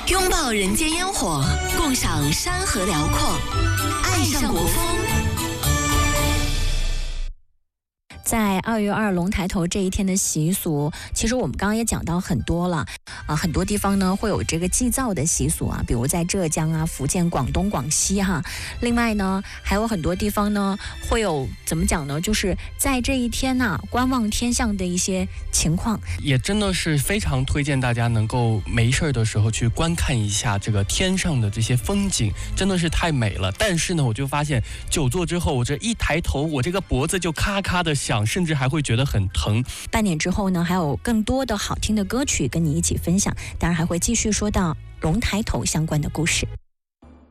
拥抱人间烟火，共赏山河辽阔，爱上国风。 在2月2龙抬头这一天的习俗，其实我们刚刚也讲到很多了很多地方呢会有这个祭灶的习俗比如在浙江福建、广东、广西另外呢还有很多地方呢会有怎么讲呢，就是在这一天观望天象的一些情况， 也真的是非常推荐大家能够没事的时候去观看一下这个天上的这些风景，真的是太美了。但是呢，我就发现久坐之后，我这一抬头，我这个脖子就咔咔的响，甚至还会觉得很疼。 半点之后呢，还有更多的好听的歌曲跟你一起分享，当然还会继续说到龙抬头相关的故事。